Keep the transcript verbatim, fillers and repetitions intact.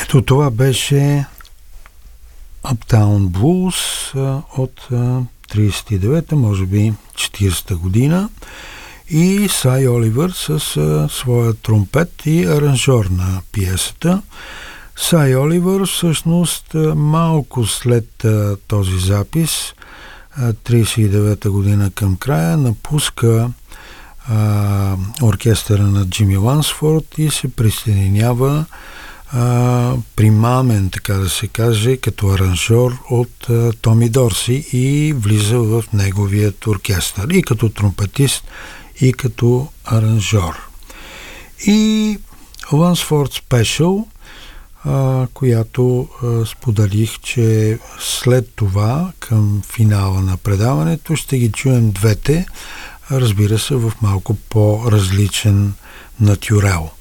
Ето това беше Uptown Blues от тридесет и девета, може би четиридесета година, и Сай Оливър с своя тромпет и аранжор на пиесата. Сай Оливър всъщност малко след този запис, тридесет и девета година към края, напуска а, оркестъра на Джими Лансфорд и се присъединява а, примамен, така да се каже, като аранжор от а, Томи Дорси и влиза в неговият оркестър и като тромпетист, и като аранжор. И Лансфорд Спешъл, Uh, която uh, споделих, че след това към финала на предаването ще ги чуем двете, разбира се, в малко по-различен натюрел.